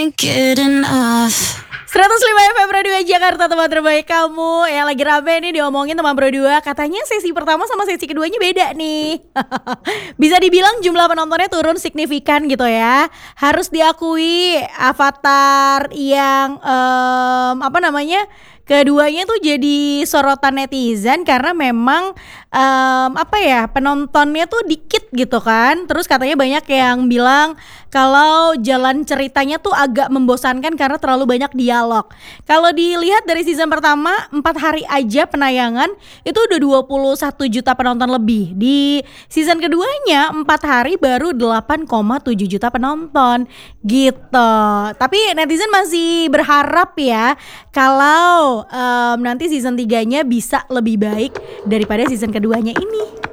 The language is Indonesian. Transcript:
Good enough. 105 FM Pro 2 Jakarta, teman terbaik kamu. Yang lagi rame nih diomongin teman Pro 2. Katanya sesi pertama sama sesi keduanya beda nih. Bisa dibilang jumlah penontonnya turun signifikan gitu ya. Harus diakui Avatar yang keduanya tuh jadi sorotan netizen karena memang penontonnya tuh dikit gitu kan. Terus katanya banyak yang bilang kalau jalan ceritanya tuh agak membosankan karena terlalu banyak dialog. Kalau dilihat dari season pertama 4 hari aja penayangan itu udah 21 juta penonton lebih. Di season keduanya 4 hari baru 8,7 juta penonton gitu. Tapi netizen masih berharap ya kalau nanti season 3-nya bisa lebih baik daripada season keduanya ini.